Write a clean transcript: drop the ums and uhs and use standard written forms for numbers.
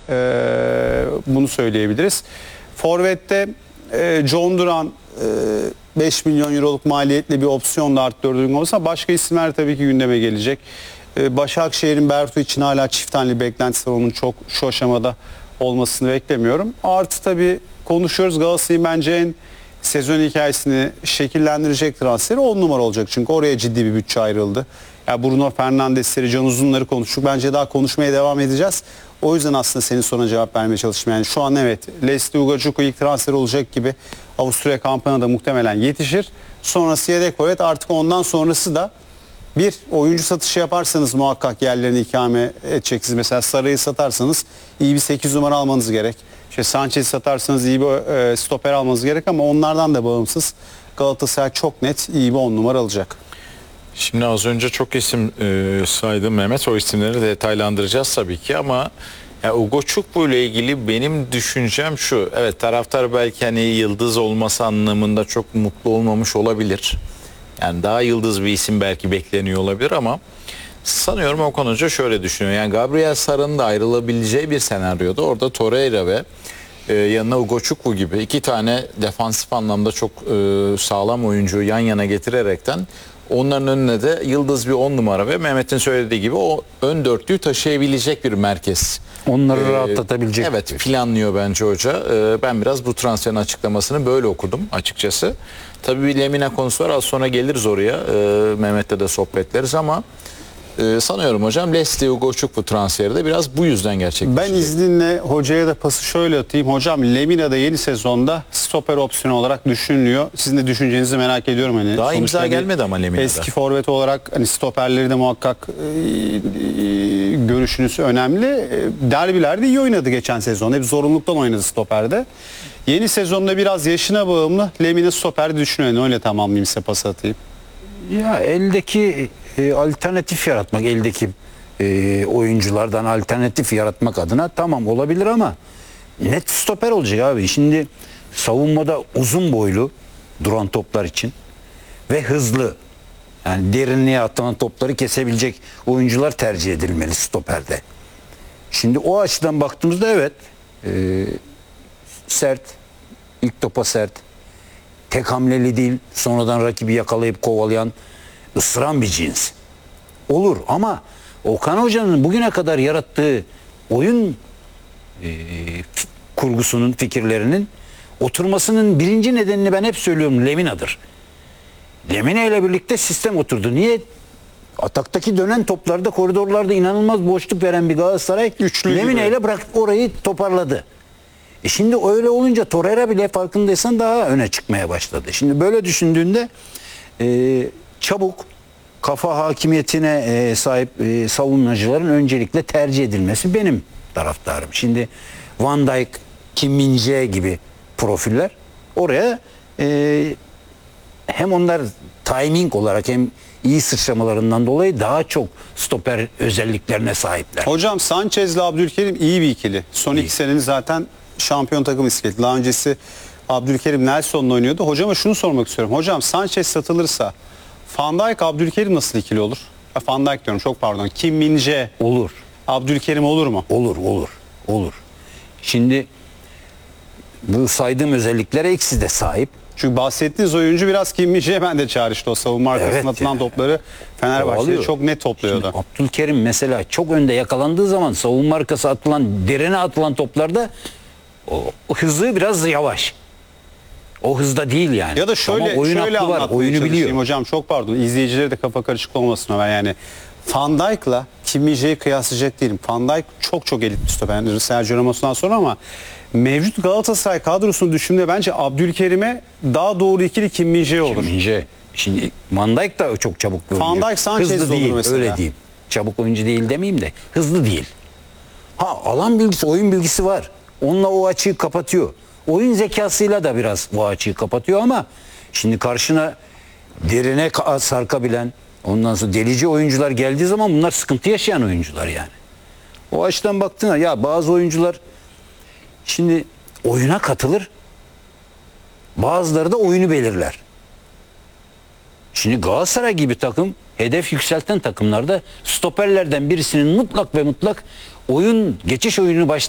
Bunu söyleyebiliriz. Forvet'te John Duran 5 milyon euroluk maliyetle bir opsiyonla arttırdığım olsa başka isimler tabii ki gündeme gelecek. Başakşehir'in Bertu için hala çift haneli beklentisi var. Onun çok şu aşamada olmasını beklemiyorum. Artı tabii konuşuyoruz, Galatasaray'ın bence en sezon hikayesini şekillendirecek transferi 10 numara olacak. Çünkü oraya ciddi bir bütçe ayrıldı. Yani Bruno Fernandes'leri, Can Uzun'ları konuştuk. Bence daha konuşmaya devam edeceğiz. O yüzden aslında senin soruna cevap vermeye çalıştım. Yani şu an evet, Leslie Ugochukwu ilk transfer olacak gibi Avusturya kampına da muhtemelen yetişir. Sonrası yedek forvet, artık ondan sonrası da bir oyuncu satışı yaparsanız muhakkak yerlerini ikame edeceksiniz. Mesela Saray'ı satarsanız iyi bir 8 numara almanız gerek. İşte Sanchez'i satarsanız iyi bir stoper almanız gerek, ama onlardan da bağımsız Galatasaray çok net iyi bir 10 numara alacak. Şimdi az önce çok isim saydım Mehmet. O isimleri detaylandıracağız tabii ki, ama ya Ugochukwu ile ilgili benim düşüncem şu. Evet, taraftar belki hani yıldız olması anlamında çok mutlu olmamış olabilir. Yani daha yıldız bir isim belki bekleniyor olabilir, ama sanıyorum o konuda şöyle düşünüyor. Yani Gabriel Sara'nın da ayrılabileceği bir senaryoda orada Torreira ve yanına Ugochukwu gibi iki tane defansif anlamda çok sağlam oyuncuyu yan yana getirerekten onların önüne de yıldız bir 10 numara ve Mehmet'in söylediği gibi o ön dörtlüyü taşıyabilecek bir merkez. Onları rahatlatabilecek. Evet, planlıyor bence hoca. Ben biraz bu transferin açıklamasını böyle okudum açıkçası. Tabii bir Lemina konusu var. Az sonra geliriz oraya. Mehmet'le de sohbetleriz, ama sanıyorum hocam Leslie Ugochukwu transferi de biraz bu yüzden gerçekleşecek. Ben izninle hocaya da pası şöyle atayım. Hocam Lemina da yeni sezonda stoper opsiyonu olarak düşünülüyor. Sizin de düşüncenizi merak ediyorum. Hani daha imza gelmedi ama Lemina'da. Eski forvet olarak hani stoperleri de muhakkak görüşünüz önemli. Derbilerde iyi oynadı geçen sezon. Hep zorunluluktan oynadı stoperde. Yeni sezonda biraz yaşına bağımlı Lemina stoperde düşünüyor. Öyle tamamlayayım, size pas atayım. Ya eldeki alternatif yaratmak, eldeki oyunculardan alternatif yaratmak adına tamam olabilir, ama net stoper olacak abi. Şimdi savunmada uzun boylu duran toplar için ve hızlı, yani derinliğe atılan topları kesebilecek oyuncular tercih edilmeli stoperde. Şimdi o açıdan baktığımızda evet, sert, ilk topa sert, tek hamleli değil, sonradan rakibi yakalayıp kovalayan, ısıran bir cins. Olur, ama Okan Hoca'nın bugüne kadar yarattığı oyun kurgusunun, fikirlerinin oturmasının birinci nedenini ben hep söylüyorum, Lemina'dır. Lemina ile birlikte sistem oturdu. Niye? Ataktaki dönen toplarda, koridorlarda inanılmaz boşluk veren bir Galatasaray Lemina ile orayı toparladı. Şimdi öyle olunca Torreira bile farkındaysan daha öne çıkmaya başladı. Şimdi böyle düşündüğünde çabuk, kafa hakimiyetine sahip savunmacıların öncelikle tercih edilmesi benim taraftarım. Şimdi Van Dijk, Kim Min-jae gibi profiller oraya hem onlar timing olarak hem iyi sıçramalarından dolayı daha çok stoper özelliklerine sahipler. Hocam Sanchez ile Abdülkerim iyi bir ikili. Son 2 senenin zaten şampiyon takım iskeleti. Daha öncesi Abdülkerim Nelson'la oynuyordu. Hocama şunu sormak istiyorum. Hocam Sanchez satılırsa Van Dijk Abdülkerim nasıl ikili olur? Van Dijk diyorum, çok pardon. Kim Min-jae olur. Abdülkerim olur mu? Olur. Şimdi bu saydığım özelliklere ikisi de sahip. Çünkü bahsettiğiniz oyuncu biraz Kim Min-jae bende çağrıştı. O savunma arkasına atılan topları Fenerbahçe'de çok net topluyordu. Şimdi Abdülkerim mesela çok önde yakalandığı zaman savunma arkası atılan, derine atılan toplarda o hızı biraz yavaş. O hızda değil yani. Ya da şöyle var, oyunu biliyor. Hocam çok pardon, izleyicileri de kafa karışık olmasın, ben yani Van Dijk'la Kim Min-jae'yi kıyaslayacak değilim. Van Dijk çok elit bir stoper Sergio Ramos'tan sonra, ama mevcut Galatasaray kadrosunu düşündüğümde bence Abdülkerim'e daha doğru ikili Kim Min-jae olur. Kim Min-jae. Şimdi Van Dijk da çok çabuk bir oyuncu. Van Dijk Sanchez hızlı olur değil, mesela. öyle diyeyim. Çabuk oyuncu değil demeyeyim de hızlı değil. Alan bilgisi, oyun bilgisi var. Onunla o açığı kapatıyor. Oyun zekasıyla da biraz o açığı kapatıyor, ama şimdi karşına derine sarkabilen, ondan sonra delici oyuncular geldiği zaman bunlar sıkıntı yaşayan oyuncular yani. O açıdan baktığında ya bazı oyuncular şimdi oyuna katılır, bazıları da oyunu belirler. Şimdi Galatasaray gibi takım, hedef yükselten takımlarda stoperlerden birisinin mutlak ve mutlak geçiş oyununu